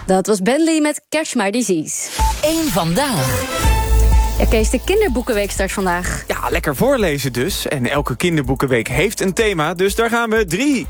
Dat was Bentley met Catch My Disease. 1 vandaag. Ja, Kees, de kinderboekenweek start vandaag. Ja, lekker voorlezen dus. En elke kinderboekenweek heeft een thema, dus daar gaan we. 3,